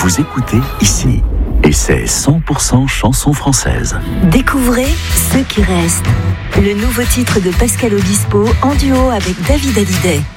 Vous écoutez ici. Et c'est 100% chansons françaises. Découvrez Ceux qui restent. Le nouveau titre de Pascal Obispo en duo avec David Hallyday.